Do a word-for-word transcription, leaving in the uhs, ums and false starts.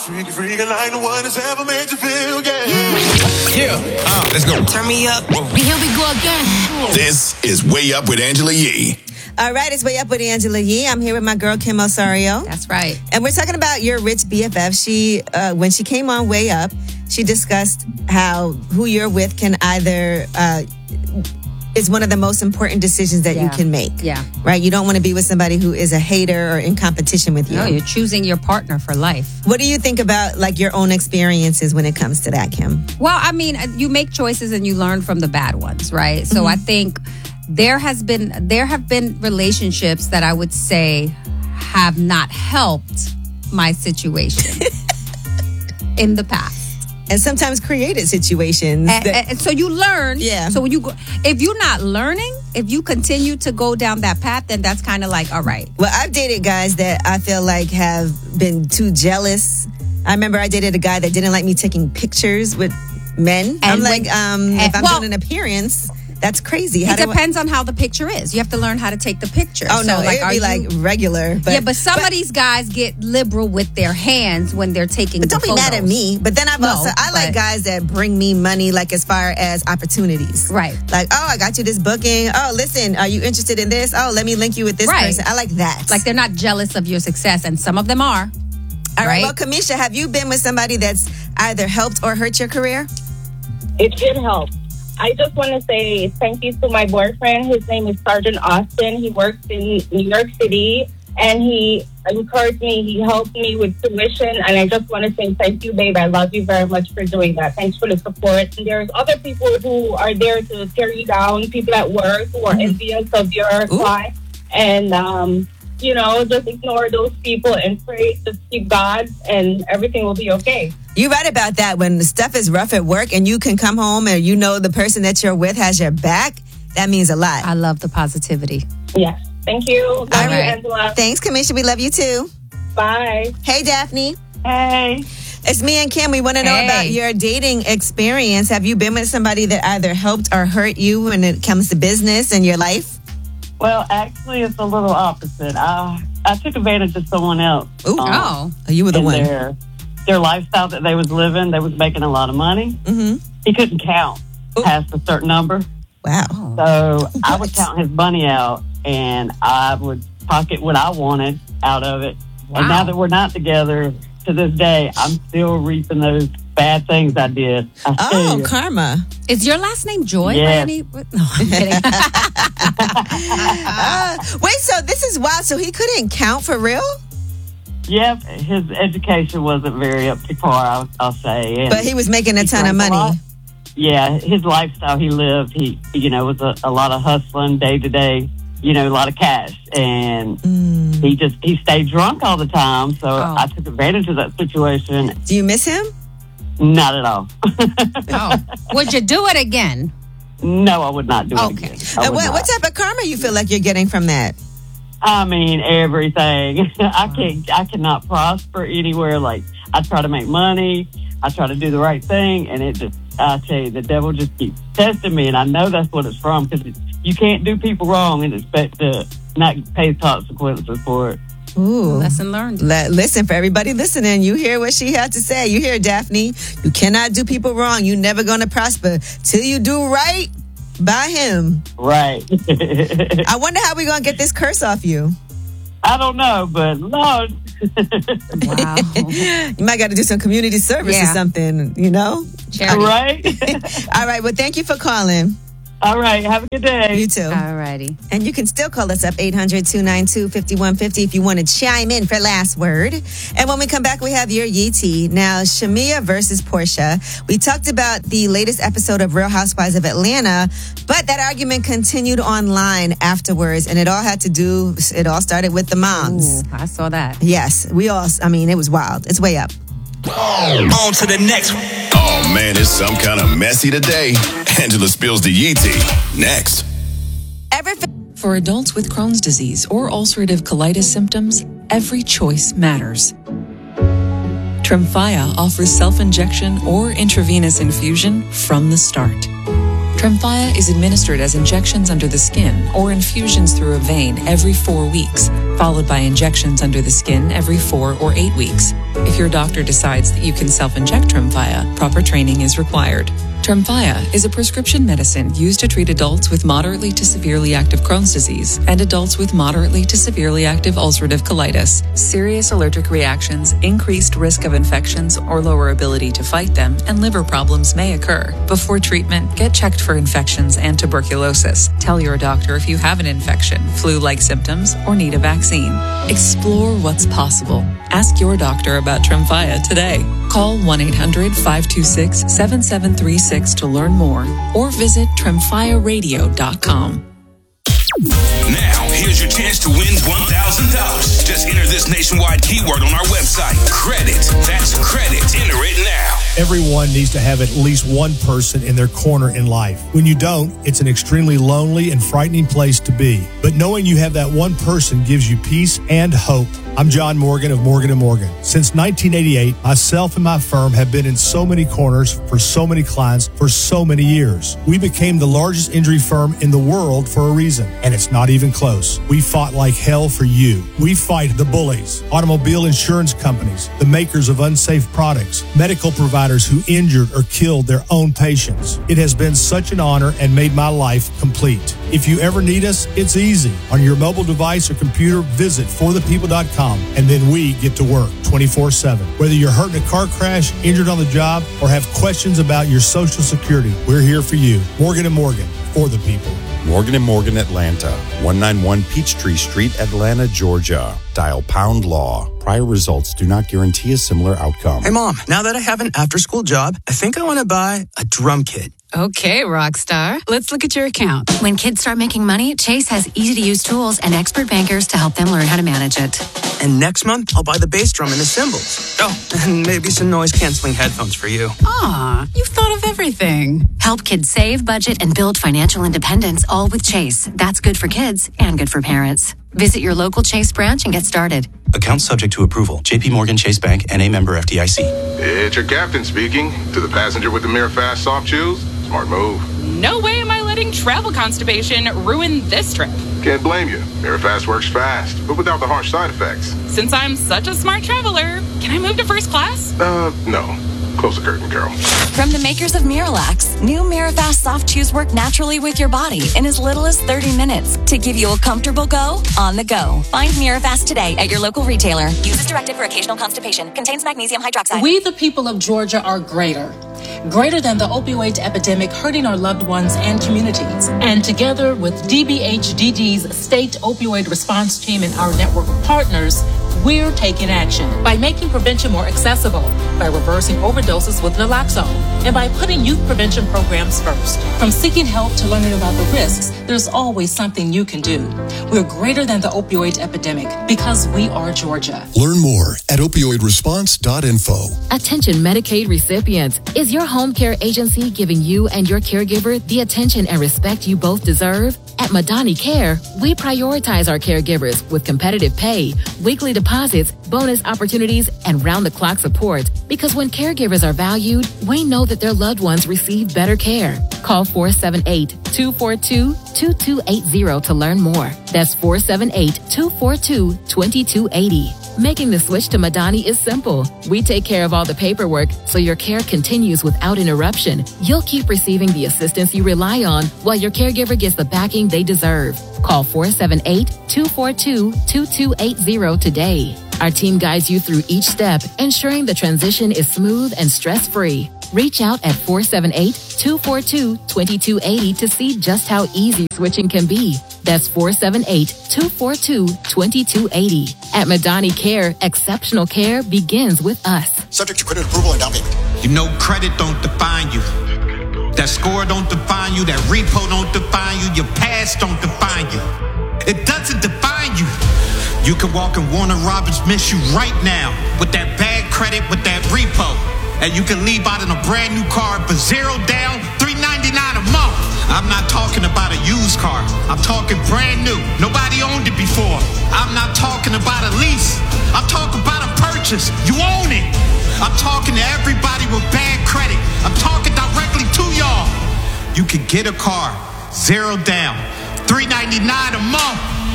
freaky, freaky like no one has ever made you feel, yeah. Yeah, uh, let's go. Turn me up. Here we go again. This is Way Up with Angela Yee. All right, it's Way Up with Angela Yee. I'm here with my girl, Kim Osorio. That's right. And we're talking about your rich B F F. She, uh, when she came on Way Up, she discussed how who you're with can either... Uh, is one of the most important decisions that yeah. you can make. Yeah. Right? You don't want to be with somebody who is a hater or in competition with you. No, you're choosing your partner for life. What do you think about like your own experiences when it comes to that, Kim? Well, I mean, you make choices and you learn from the bad ones, right? So mm-hmm. I think there has been there have been relationships that I would say have not helped my situation in the past. And sometimes created situations. And, that, and so you learn. Yeah. So when you go, if you're not learning, if you continue to go down that path, then that's kind of like, all right. Well, I've dated guys that I feel like have been too jealous. I remember I dated a guy that didn't like me taking pictures with men. And I'm when, like, um, and, if I'm well, doing an appearance, that's crazy. How it depends I, on how the picture is. You have to learn how to take the picture. Oh, no, so, like, it'd be you, like regular. But, yeah, but some but, of these guys get liberal with their hands when they're taking but the don't be photos. mad at me. But then I've no, also, I like guys that bring me money, like as far as opportunities. Right. Like, oh, I got you this booking. Oh, listen, are you interested in this? Oh, let me link you with this right. person. I like that. Like they're not jealous of your success, and some of them are. All right. right. Well, Kamisha, have you been with somebody that's either helped or hurt your career? It did help. I just want to say thank you to my boyfriend. His name is Sergeant Austin. He works in New York City, and he encouraged me. He helped me with tuition, and I just want to say thank you, babe. I love you very much for doing that. Thanks for the support. And there's other people who are there to tear you down, people at work who are mm-hmm. envious of your climb. And, um, you know, just ignore those people and pray to seek God, and everything will be okay. You're right about that. When the stuff is rough at work and you can come home and you know the person that you're with has your back, that means a lot. I love the positivity. Yes. Thank you. Love All you, right. Angela. Thanks, Kamisha. We love you too. Bye. Hey, Daphne. Hey. It's me and Kim. We want to know hey. about your dating experience. Have you been with somebody that either helped or hurt you when it comes to business and your life? Well, actually, it's a little opposite. I, I took advantage of someone else. Ooh. Um, oh. You were the one. Their, their lifestyle that they was living, they was making a lot of money. Mm-hmm. He couldn't count Ooh. past a certain number. Wow. So what? I would count his money out, and I would pocket what I wanted out of it. Wow. And now that we're not together, to this day, I'm still reaping those bad things I did. I oh, you. karma. Is your last name Joy? Yeah. No, I'm kidding. uh, wait, so this is wild. So he couldn't count for real? Yep. His education wasn't very up to par, I'll, I'll say. And but he was making a ton of money. Yeah, his lifestyle he lived, he, you know, was a, a lot of hustling day to day, you know, a lot of cash. And mm. he just, he stayed drunk all the time. So oh. I took advantage of that situation. Do you miss him? Not at all. Oh. Would you do it again? No, I would not do okay. it again. And what, what type of karma you feel like you're getting from that? I mean, everything. I can't, I cannot prosper anywhere. Like, I try to make money. I try to do the right thing. And it just, I tell you, the devil just keeps testing me. And I know that's what it's from, because you can't do people wrong and expect to not pay consequences for it. Ooh. Lesson learned. Le- listen, for everybody listening, you hear what she had to say. You hear, Daphne. You cannot do people wrong. You're never going to prosper till you do right by him. Right. I wonder how we're going to get this curse off you. I don't know, but Lord. Wow. You might got to do some community service yeah. or something, you know? Charity. Right. All right. Well, thank you for calling. All right. Have a good day. You too. All righty. And you can still call us up, eight hundred, two nine two, five one five zero if you want to chime in for last word. And when we come back, we have your Yee tea. Now, Shamia versus Portia. We talked about the latest episode of Real Housewives of Atlanta, but that argument continued online afterwards, and it all had to do, it all started with the moms. Ooh, I saw that. Yes. We all, I mean, it was wild. It's Way Up. On to the next one. Oh, man, it's some kind of messy today. Angela spills the Yee tea. Next. Ever For adults with Crohn's disease or ulcerative colitis symptoms, every choice matters. Tremfya offers self-injection or intravenous infusion from the start. Tremfya is administered as injections under the skin or infusions through a vein every four weeks, followed by injections under the skin every four or eight weeks. If your doctor decides that you can self-inject Tremfya, proper training is required. Tremfya is a prescription medicine used to treat adults with moderately to severely active Crohn's disease and adults with moderately to severely active ulcerative colitis. Serious allergic reactions, increased risk of infections or lower ability to fight them, and liver problems may occur. Before treatment, get checked for infections and tuberculosis. Tell your doctor if you have an infection, flu-like symptoms, or need a vaccine. Explore what's possible. Ask your doctor about Tremfya today. Call one eight hundred five two six seven seven three six to learn more or visit tremfya radio dot com. Now, here's your chance to win one thousand dollars. Just enter this nationwide keyword on our website. Credit. That's credit. Enter it now. Everyone needs to have at least one person in their corner in life. When you don't, it's an extremely lonely and frightening place to be. But knowing you have that one person gives you peace and hope. I'm John Morgan of Morgan and Morgan. Since nineteen eighty-eight, myself and my firm have been in so many corners for so many clients for so many years. We became the largest injury firm in the world for a reason, and it's not even close. We fought like hell for you. We fight the bullies, automobile insurance companies, the makers of unsafe products, medical providers who injured or killed their own patients. It has been such an honor and made my life complete. If you ever need us, it's easy. On your mobile device or computer, visit for the people dot com, and then we get to work twenty-four seven. Whether you're hurt in a car crash, injured on the job, or have questions about your Social Security, we're here for you. Morgan and Morgan, for the people. Morgan and Morgan Atlanta, one ninety-one Peachtree Street, Atlanta, Georgia. Dial pound law. Prior results do not guarantee a similar outcome. Hey, Mom, now that I have an after-school job, I think I want to buy a drum kit. Okay, Rockstar. Let's look at your account. When kids start making money, Chase has easy-to-use tools and expert bankers to help them learn how to manage it. And next month, I'll buy the bass drum and the cymbals. Oh, and maybe some noise-canceling headphones for you. Aw, you've thought of everything. Help kids save, budget, and build financial independence, all with Chase. That's good for kids and good for parents. Visit your local Chase branch and get started. Account subject to approval. J P Morgan Chase Bank, N A member F D I C. It's your captain speaking. To the passenger with the Mirror Fast soft shoes, smart move. No way am I letting travel constipation ruin this trip. Can't blame you. Mirror Fast works fast, but without the harsh side effects. Since I'm such a smart traveler, can I move to first class? Uh, no. Close the curtain, Carol. From the makers of Miralax, new Mirafast soft chews work naturally with your body in as little as thirty minutes to give you a comfortable go on the go. Find Mirafast today at your local retailer. Use as directed for occasional constipation. Contains magnesium hydroxide. We, the people of Georgia, are greater. Greater than the opioid epidemic hurting our loved ones and communities. And together with D B H D D's State Opioid Response Team and our network of partners, we're taking action by making prevention more accessible, by reversing overdoses with naloxone, and by putting youth prevention programs first. From seeking help to learning about the risks, there's always something you can do. We're greater than the opioid epidemic because we are Georgia. Learn more at opioid response dot info. Attention Medicaid recipients. Is your home care agency giving you and your caregiver the attention and respect you both deserve? At Madani Care, we prioritize our caregivers with competitive pay, weekly deposits, bonus opportunities, and round-the-clock support. Because when caregivers are valued, we know that their loved ones receive better care. Call four seven eight, two four two, two two eight zero to learn more. That's four seven eight, two four two, two two eight zero. Making the switch to Madani is simple. We take care of all the paperwork so your care continues without interruption. You'll keep receiving the assistance you rely on while your caregiver gets the backing they deserve. Call four seven eight, two four two, two two eight zero today. Our team guides you through each step, ensuring the transition is smooth and stress-free. Reach out at four seven eight, two four two, two two eight zero to see just how easy switching can be. That's four seven eight, two four two, two two eight zero. At Madani Care, exceptional care begins with us. Subject to credit approval and down payment. You know credit don't define you. That score don't define you. That repo don't define you. Your past don't define you. It doesn't define you. You can walk in Warner Robins miss you right now with that bad credit, with that repo. And you can leave out in a brand new car for zero down, three ninety-nine a month. I'm not talking about a used car. I'm talking brand new. Nobody owned it before. I'm not talking about a lease. I'm talking about a purchase. You own it. I'm talking to everybody with bad credit. I'm talking directly to y'all. You can get a car, zero down, three ninety-nine a month.